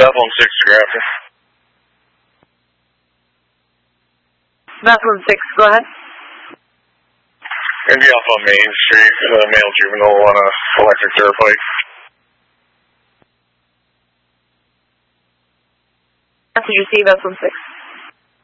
Bethlehem 6 to Grafton. Bethlehem 6, go ahead. Gonna be off on Main Street, male juvenile on a electric dirt bike. Message received, Bethlehem 6.